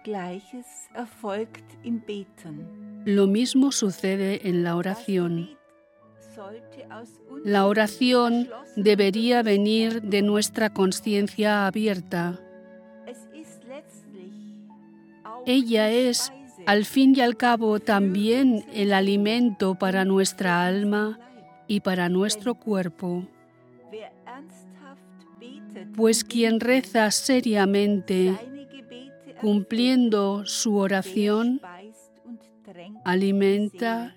Gleiches erfolgt im Beten. Lo mismo sucede en la oración. La oración debería venir de nuestra conciencia abierta. Ella es, al fin y al cabo, también el alimento para nuestra alma y para nuestro cuerpo. Pues quien reza seriamente, cumpliendo su oración, alimenta